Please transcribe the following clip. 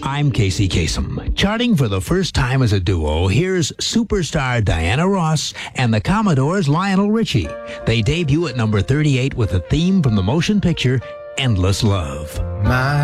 I'm Casey Kasem. Charting for the first time as a duo, here's superstar Diana Ross and the Commodores' Lionel Richie. They debut at number 38 with a theme from the motion picture Endless Love. My